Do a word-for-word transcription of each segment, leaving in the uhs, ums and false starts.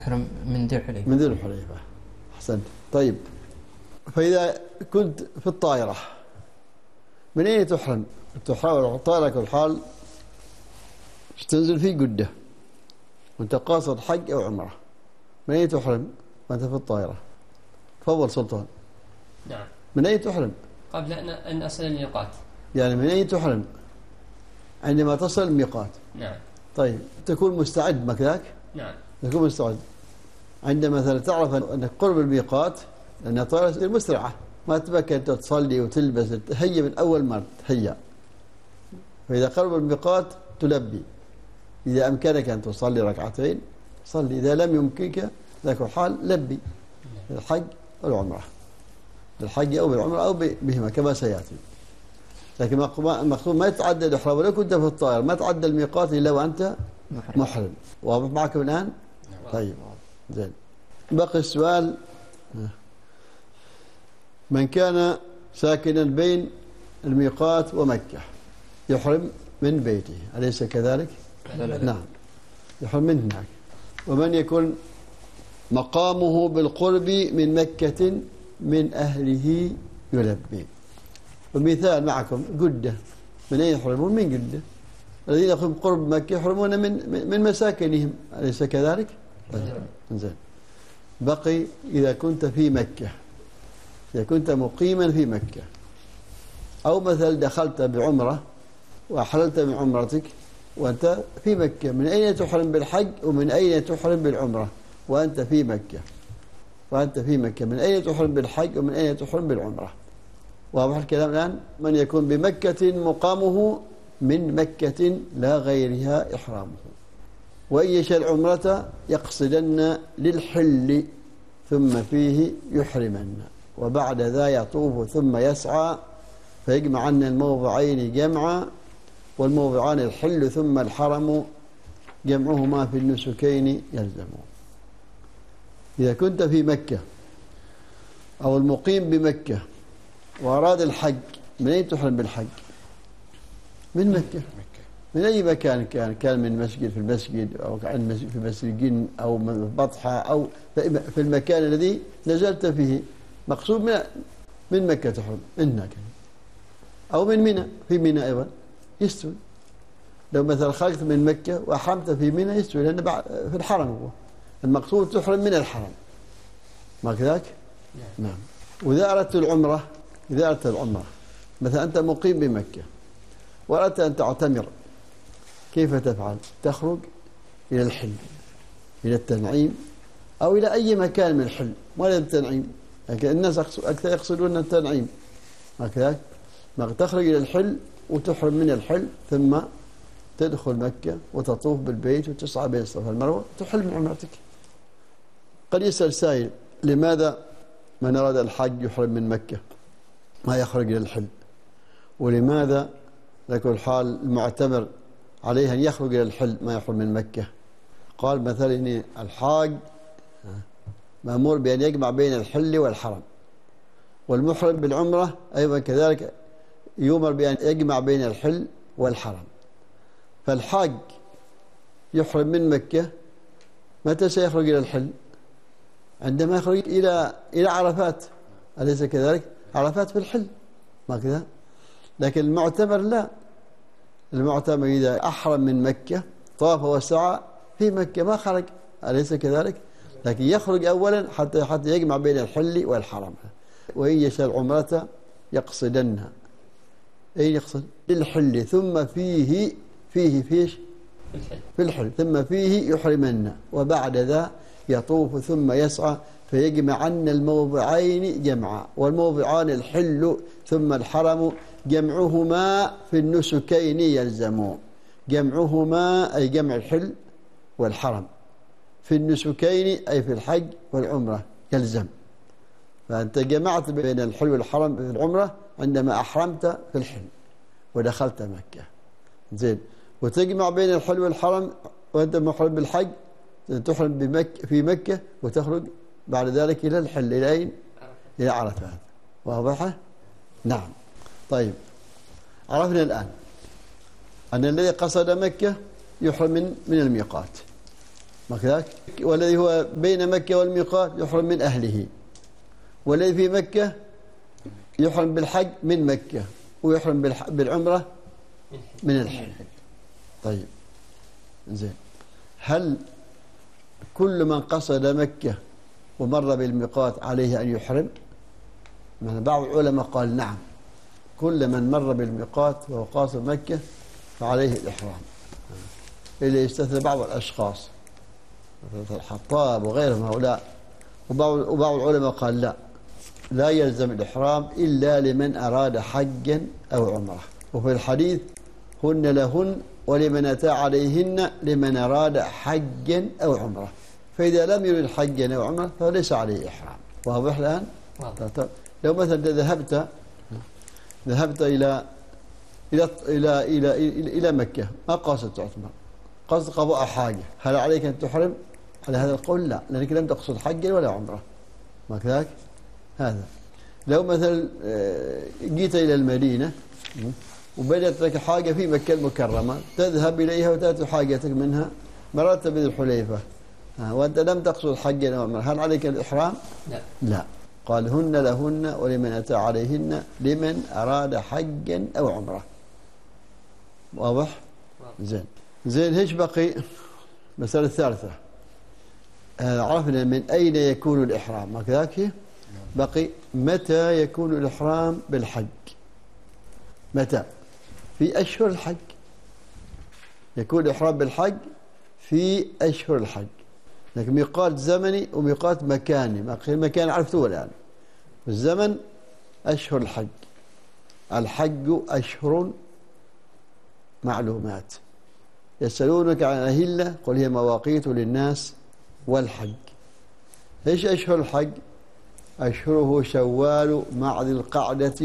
يحرم من ذي الحليفة. من ذي الحليفة. أحسنت. طيب، فإذا كنت في الطائرة من أين تحرم؟ تحرم الطائرة كل حال تنزل في جدة وأنت قاصد حج أو عمرة، من أين تحرم وأنت في الطائرة؟ تفضل سلطان. نعم. من أين تحرم؟ قبل أن أصل الميقات. يعني من أين تحرم؟ عندما تصل الميقات. نعم. طيب، تكون مستعد مكذاك؟ نعم. تكون مستعد. عندما مثلا تعرف أنك قرب الميقات، لأن الطائرة مسرعة، ما تبكي أنت تصلي وتلبس، تهيأ من أول مرة تهيأ. فإذا قرب الميقات تلبي، إذا أمكنك أن تصلي ركعتين صلي، إذا لم يمكنك ذاك الحال لبي الحج والعمرة، بالحج أو بالعمرة أو بهما كما سيأتي. لكن المقصود ما يتعدى الإحرام، ولو كنت في الطائرة ما تعدى الميقات إلا وأنت محرم. واضح معكم الآن؟ طيب، زين. بقي السؤال: من كان ساكنا بين الميقات ومكة يحرم من بيته، أليس كذلك؟ نعم، يحرم من هناك. ومن يكون مقامه بالقرب من مكة من أهله يلبي. ومثال معكم جدة، من أين يحرمون؟ من جدة. الذين يكونون قرب مكة يحرمون من من مساكنهم، أليس كذلك؟ زين. بقي إذا كنت في مكة، إذا كنت مقيما في مكة، أو مثلا دخلت بعمرة وأحللت من عمرتك وأنت في مكة، من أين تحرم بالحج ومن أين تحرم بالعمرة وأنت في مكة؟ وأنت في مكة من أين تحرم بالحج ومن أين تحرم بالعمرة؟ واضح الكلام الآن؟ من يكون بمكة مقامه من مكة لا غيرها إحرامه، وإن يشاء العمرة يقصدن للحل ثم فيه يحرمن، وبعد ذا يطوف ثم يسعى فيجمعن الموضعين جمعا، والموضعان الحل ثم الحرم جمعهما في النسكين يلزم. إذا كنت في مكة أو المقيم بمكة وأراد الحج، من أين تحرم بالحج؟ من مكة. من أي مكان كان، كان من مسجد في المسجد أو كان في مسجد أو من بطحة أو في المكان الذي نزلت فيه، مقصود من من مكة تحرم إنك، أو من منى، في منى أيضا يستوي. لو مثلا خرجت من مكة وأحرمت في منى يستوي، لأن في الحرم هو المقصود تحرم من الحرم، ما كذاك؟ نعم. وإذا أردت العمرة، إذا أردت العمرة مثلا أنت مقيم بمكة وأردت أن تعتمر، كيف تفعل؟ تخرج إلى الحل، إلى التنعيم، أو إلى أي مكان من الحل، ولا التنعيم، لكن الناس أكثر يقصدون التنعيم، هكذا تخرج إلى الحل وتحرم من الحل، ثم تدخل مكة وتطوف بالبيت وتسعى بين الصفا والمروة وتحل من عمرتك. قد يسأل سائل: لماذا من أراد الحج يحرم من مكة ما يخرج إلى الحل؟ ولماذا لكل حال المعتمر عليه أن يخرج إلى الحل ما يحرم من مكة؟ قال: مثلا إن الحاج مأمور بأن يجمع بين الحل والحرم، والمحرم بالعمرة أيضا كذلك يؤمر بأن يجمع بين الحل والحرم. فالحاج يحرم من مكة، متى سيخرج إلى الحل؟ عندما يخرج إلى إلى عرفات، أليس كذلك؟ عرفات في الحل، ما كذا؟ لكن المعتمر لا، المعتمر إذا أحرم من مكة طاف وسعى في مكة ما خرج، أليس كذلك؟ لكن يخرج أولا حتى حتى يجمع بين الحل والحرم. وإن يشاء العمرة يقصدنها، أين يقصد؟ للحل ثم فيه فيه فيش في الحل ثم فيه يحرمن، وبعد ذا يطوف ثم يسعى فيجمعن الموضعين جمعا، والموضعان الحل ثم الحرم جمعهما في النسكين يلزم. جمعهما أي جمع الحل والحرم في النسكين أي في الحج والعمرة يلزم. فأنت جمعت بين الحل والحرم في العمرة عندما أحرمت في الحل ودخلت مكة، زين. وتجمع بين الحل والحرم وأنت محرم بالحج، تحرم بمكة في مكة وتخرج بعد ذلك إلى الحل، إلى أين؟ إلى عرفات. واضحة؟ نعم. طيب، عرفنا الآن أن الذي قصد مكة يحرم من من الميقات، ما كذاك؟ والذي هو بين مكة والميقات يحرم من أهله، والذي في مكة يحرم بالحج من مكة، ويحرم بالعمرة من الحج. طيب زين، هل كل من قصد مكة ومر بالميقات عليه أن يحرم؟ من بعض العلماء قال نعم، كل من مر بالميقات وهو قاصد مكة فعليه الإحرام، إلا يستثنى بعض الأشخاص مثل الحطاب وغيرهم هؤلاء. وبعض وبعض العلماء قال لا، لا يلزم الإحرام إلا لمن أراد حجا أو عمرة. وفي الحديث هن لهن ولمن أتى عليهن لمن أراد حجا أو عمرة، فإذا لم يرد حجا أو عمرة فليس عليه إحرام. واضح الآن؟ واضح. لو مثلا ذهبت ذهبت إلى إلى إلى إلى إلى, إلى مكة، ما قصدت عمرة، قصد قضاء حاجة، هل عليك أن تحرم؟ على هذا القول لا، لأنك لم تقصد حجا ولا عمرة، ما كذلك؟ هذا. لو مثلا جيت إلى المدينة وبدت لك حاجة في مكة المكرمة، تذهب إليها وتأتي حاجتك منها، مررت بذي الحليفة وأنت لم تقصد حجا أو عمرة، هل عليك الإحرام؟ لا. لا. قال هن لهن ولمن أتى عليهن لمن أراد حجا أو عمرة. واضح؟ زين زين. ايش بقي؟ المسألة الثالثة، عرفنا من أين يكون الإحرام، ما كذاك؟ بقي متى يكون الإحرام بالحج؟ متى؟ في أشهر الحج يكون الإحرام بالحج، في أشهر الحج، لكن ميقات زمني وميقات مكاني. المكان عرفتوه الآن، الزمن أشهر الحج. الحج أشهر معلومات. يسألونك عن الأهلة قل هي مواقيت للناس والحج. ايش أشهر الحج؟ أشهره شوال مع ذي القعدة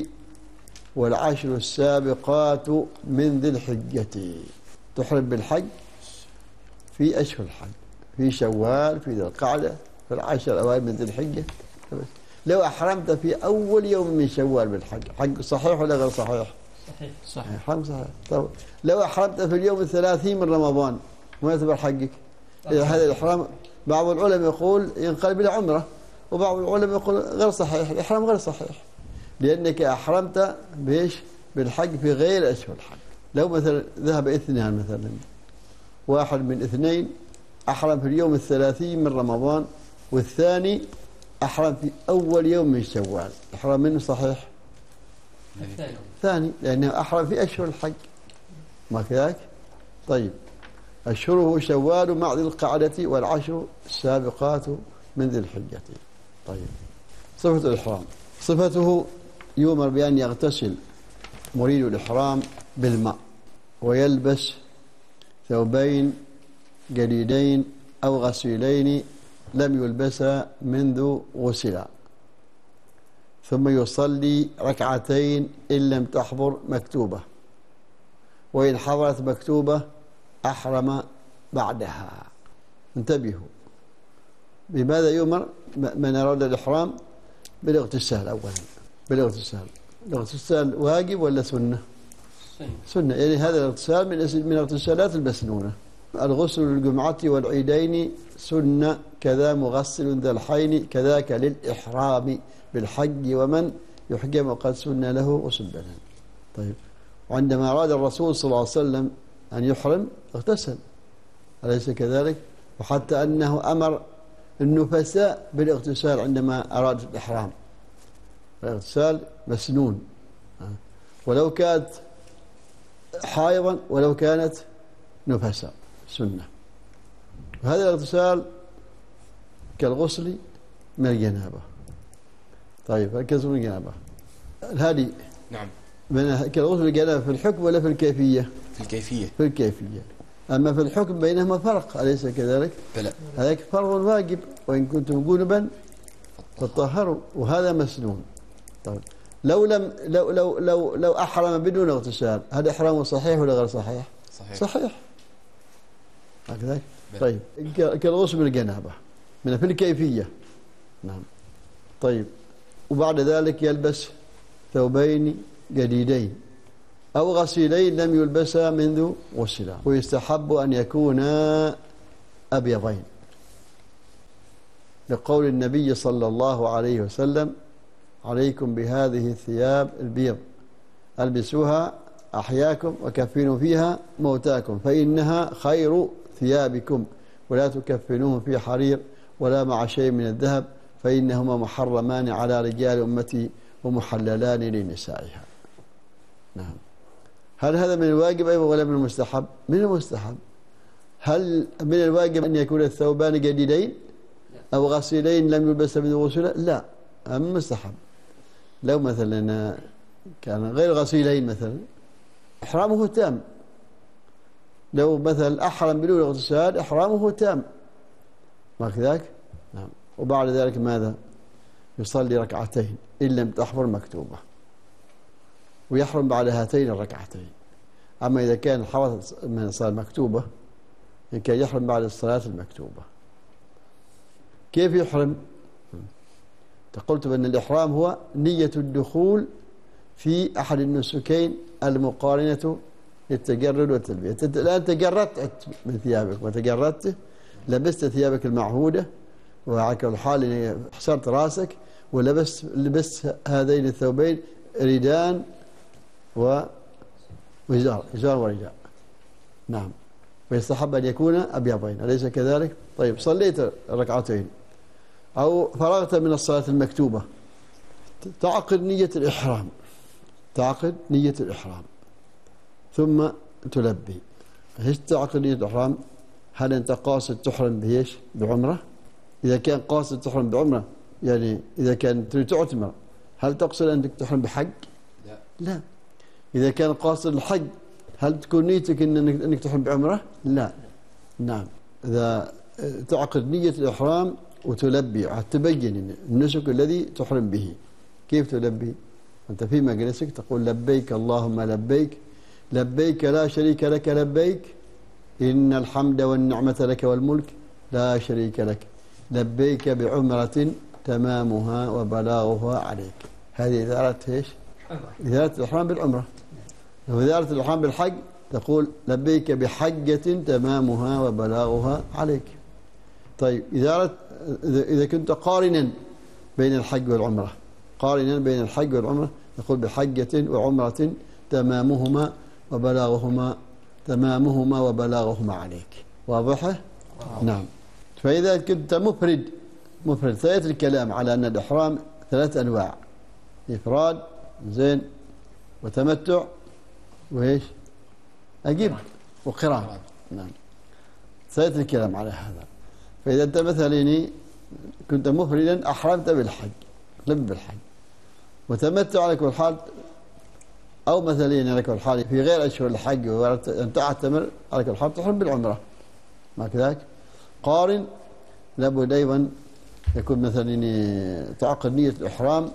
والعشر السابقات من ذي الحجة. تحرم بالحج في أشهر الحج، في شوال، في ذي القعدة، في العشر الأوائل من ذي الحجة. لو أحرمت في أول يوم من شوال بالحج، حج صحيح ولا غير صحيح؟ صحيح. صحيح. حرم صحيح. طب لو أحرمت في اليوم الثلاثين من رمضان ما يعتبر حجك؟ إذا هذا الإحرام بعض العلماء يقول ينقلب إلى عمرة، وبعض العلماء يقول غير صحيح، الإحرام غير صحيح، لأنك أحرمت بإيش؟ بالحج في غير أشهر الحج. لو مثلا ذهب اثنان، مثلا واحد من اثنين أحرم في اليوم الثلاثين من رمضان، والثاني أحرم في أول يوم من شوال، إحرام منه صحيح؟ الثاني. ثاني، لأنه أحرم في أشهر الحج، ما كذاك؟ طيب أشهره شوال مع ذي القعدة والعشر السابقات من ذي الحجة. طيب صفة الإحرام، صفته يؤمر بأن يغتسل مريد الإحرام بالماء، ويلبس ثوبين جديدين أو غسيلين لم يلبسا منذ غسلا، ثم يصلي ركعتين إن لم تحضر مكتوبة، وإن حضرت مكتوبة أحرم بعدها. انتبهوا، بماذا يؤمر من أراد الإحرام؟ بالاغتسال. أولا بالاغتسال. الاغتسال واجب ولا سنة؟ سنة. سنة، يعني هذا الاغتسال من من الاغتسالات المسنونة. الغسل للجمعة والعيدين سنة، كذا مغسل ذا الحين، كذاك للإحرام بالحج ومن يحجم وقد سن له غسل بدن. طيب، وعندما أراد الرسول صلى الله عليه وسلم أن يحرم اغتسل، أليس كذلك؟ وحتى أنه أمر النفساء بالاغتسال عندما أراد الإحرام. الاغتسال مسنون، ولو كانت حائضا ولو كانت نفساء سنة. وهذا الاغتسال كالغسل من الجنابة. طيب، الكسر من الجنابة هذه نعم من كالغسل من الجنابة في الحكم ولا في الكيفية؟ في الكيفية. في الكيفية. أما في الحكم بينهما فرق، أليس كذلك؟ بلى. هذاك فرض واجب، وإن كنتم جنبا فطهروا، وهذا مسنون. طيب، لو لم لو لو لو لو أحرم بدون اغتسال، هل إحرامه صحيح ولا غير صحيح؟ صحيح. صحيح. هكذا. طيب، كالغسل من الجنابة من في الكيفية. نعم. طيب، وبعد ذلك يلبس ثوبين جديدين أو غسيلين لم يلبسا منذ غسلا، ويستحب أن يكونا أبيضين، لقول النبي صلى الله عليه وسلم: عليكم بهذه الثياب البيض ألبسوها أحياكم وكفنوا فيها موتاكم، فإنها خير ثيابكم، ولا تكفنوهم في حرير ولا مع شيء من الذهب، فإنهما محرمان على رجال أمتي ومحللان لنسائها. نعم. هل هذا من الواجب أيضا ولا من المستحب؟ من المستحب. هل من الواجب أن يكون الثوبان جديدين أو غسيلين لم يلبس من غسله؟ لا، من المستحب. لو مثلا كان غير غسيلين مثلا إحرامه تام، لو مثلا أحرم بدون اغتسال إحرامه تام، ما كذاك؟ نعم. وبعد ذلك ماذا؟ يصلي ركعتين إن لم تحضر مكتوبة، ويحرم بعد هاتين الركعتين. أما إذا كان حرص من الصلاة المكتوبة إن كان يحرم بعد الصلاة المكتوبة. كيف يحرم؟ قلت بأن الإحرام هو نية الدخول في أحد النسكين المقارنة للتجرد والتلبية. الآن تجردت من ثيابك وتجردت، لبست ثيابك المعهودة وعلى الحال حصرت راسك ولبست لبست هذين الثوبين ردان وإزار، إزار ورداء. نعم. ويستحب أن يكون أبيضين، أليس كذلك؟ طيب، صليت ركعتين أو فرغت من الصلاة المكتوبة، تعقد نية الإحرام، تعقد نية الإحرام ثم تلبي. ايش تعقد نية الإحرام؟ هل أنت قاصد تحرم بإيش؟ بعمرة؟ إذا كان قاصد تحرم بعمرة، يعني إذا كان تريد تعتمر، هل تقصد أنك تحرم بحج؟ لا. لا. إذا كان قاصد الحج، هل تكون نيتك إنك أنك تحرم بعمرة؟ لا. نعم. إذا تعقد نية الإحرام وتلبي، تبين النسك الذي تحرم به. كيف تلبي؟ أنت في مجلسك تقول: لبيك اللهم لبيك، لبيك لا شريك لك لبيك، إن الحمد والنعمة لك والملك لا شريك لك، لبيك بعمرة تمامها وبلاغها عليك. هذه إذارة إيش؟ إذارة الإحرام بالعمرة. وإذارة الإحرام بالحج تقول: لبيك بحجة تمامها وبلاغها عليك. طيب، إذا إذا كنت قارنا بين الحج والعمرة، قارنا بين الحج والعمرة، نقول: بحجة وعمرة تمامهما وبلاغهما تمامهما وبلاغهما عليك. واضحة؟ نعم. فإذا كنت مفرد مفرد سيأتي الكلام على أن الإحرام ثلاث أنواع: إفراد، زين، وتمتع، وإيش؟ أجيب وقران. نعم. سيأتي الكلام على هذا. فإذا أنت مثلا كنت مفردا أحرمت بالحج، لب بالحج، وتمتع على كل حال، أو مثلا على كل حال في غير أشهر الحج وأن تعتمر على كل حال تحرم بالعمرة، ما كذلك؟ قارن لابد أيضا يكون مثلا تعقد نية الإحرام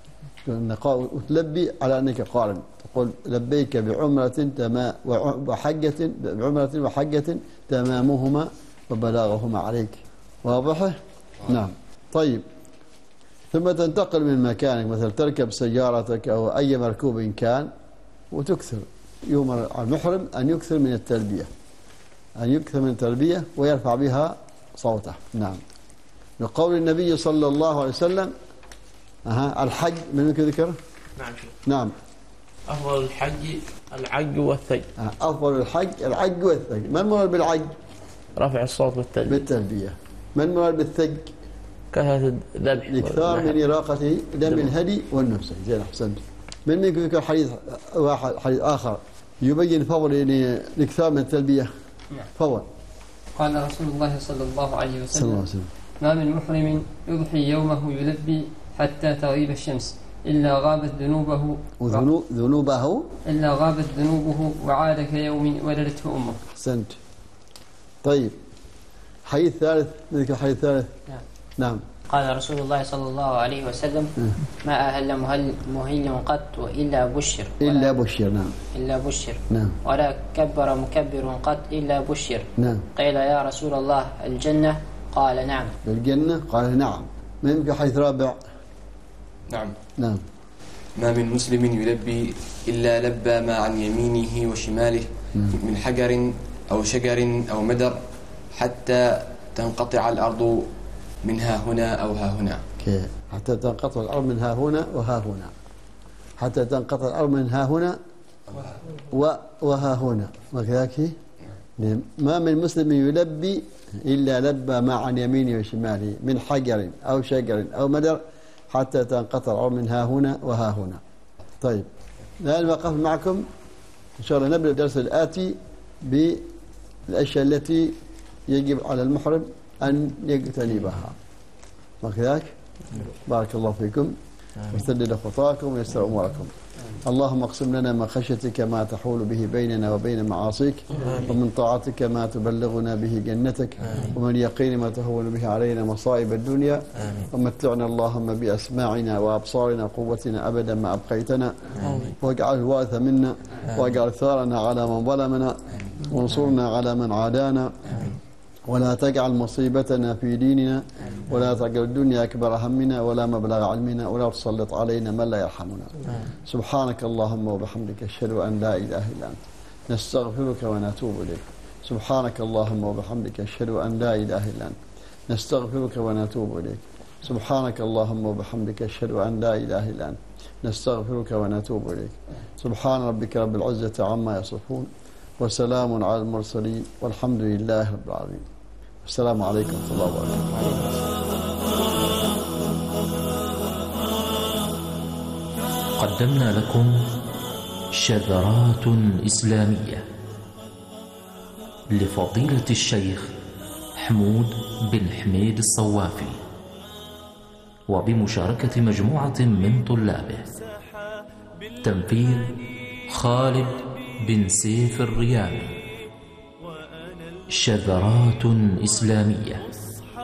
وتلبي على أنك قارن، تقول: لبيك بعمرة تمام وحجة، بعمرة وحجة تمامهما وبلاغهما عليك. واضحة؟ نعم. طيب، ثم تنتقل من مكانك، مثلا تركب سيارتك أو أي مركوب كان وتكثر. يؤمر المحرم أن يكثر من التلبية، أن يكثر من التلبية ويرفع بها صوته. نعم. لقول النبي صلى الله عليه وسلم: أها الحج من ذكر؟ نعم. نعم. أفضل الحج العج والثج. أفضل الحج العج والثج. ما المراد بالعج؟ رفع الصوت بالتلبية. بالتلبية. ما المراد بالثج؟ كثرة الذبح. الإكثار من إراقة دم الهدي والنفس. زين، أحسنت. من منكم ذكر حديث واحد حديث آخر يبين فضل الإكثار من التلبية؟ فضل. قال رسول الله صلى الله عليه وسلم: صلى الله عليه وسلم: ما من محرم يضحي يومه يلبي حتى تغيب الشمس إلا غابت ذنوبه وذنوب ذنوبه إلا غابت ذنوبه وعاد كيوم ولدته أمه. أحسنت. طيب، حديث ثالث، نذكر حديث ثالث. نعم. نعم. قال رسول الله صلى الله عليه وسلم: ما أهل مهل مهل قط إلا بشر. إلا بشر. نعم. إلا بشر. نعم. ولا كبر مكبر قط إلا بشر. نعم. قيل: يا رسول الله الجنة؟ قال: نعم. الجنة؟ قال: نعم. من في حديث رابع؟ نعم. نعم. ما من مسلم يلبي إلا لبى ما عن يمينه وشماله من حجر أو شجر أو مدر حتى تنقطع الأرض من ها هنا أو ها هنا. كيف؟ حتى تنقطع الأرض من ها هنا وها هنا. حتى تنقطع الأرض من ها هنا و وها هنا وكذلك. ما من مسلم يلبي إلا لبى ما عن يمينه وشماله من حجر أو شجر أو مدر حتى تنقطع الأرض من ها هنا وها هنا. طيب الآن وقف معكم إن شاء الله نبدأ الدرس الآتي بالأشياء التي يجب على المحرم أن يجتنبها وكذلك. بارك الله فيكم وسدد خطاكم ويسر أموركم. اللهم اقسم لنا من خشيتك ما تحول به بيننا وبين معاصيك، ومن طاعتك ما تبلغنا به جنتك، ومن يقين ما تهون به علينا مصائب الدنيا، ومتعنا اللهم بأسماعنا وأبصارنا وقوتنا أبدا ما أبقيتنا، واجعل الوارث منا، واجعل ثارنا على من ظلمنا، وانصرنا على من عادانا، ولا تجعل مصيبتنا في ديننا، ولا تجعل الدنيا أكبر همنا ولا مبلغ علمنا، ولا تسلط علينا من لا يرحمنا. سبحانك اللهم وبحمدك أشهد أن لا إله إلا أنت نستغفرك ونتوب إليك. سبحانك اللهم وبحمدك أشهد أن لا إله إلا أنت نستغفرك ونتوب إليك. سبحانك اللهم وبحمدك أشهد أن لا إله إلا أنت نستغفرك ونتوب إليك. سبحان ربك رب العزة عما يصفون وسلام على المرسلين والحمد لله رب العالمين. السلام عليكم ورحمة الله وبركاته. قدمنا لكم شذرات إسلامية لفضيلة الشيخ حمود بن حميد الصوافي، وبمشاركة مجموعة من طلابه. تنفيذ خالد بن سيف الريامي. شذرات إسلامية.